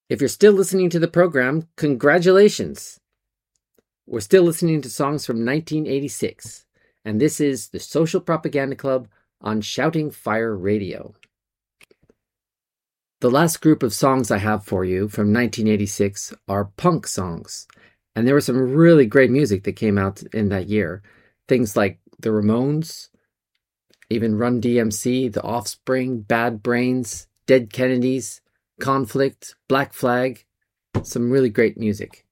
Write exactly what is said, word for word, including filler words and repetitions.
If you're still listening to the program, congratulations! We're still listening to songs from nineteen eighty-six, and this is the Social Propaganda Club on Shouting Fire Radio. The last group of songs I have for you from nineteen eighty-six are punk songs, and there was some really great music that came out in that year. Things like the Ramones, even Run D M C, The Offspring, Bad Brains, Dead Kennedys, Conflict, Black Flag, some really great music.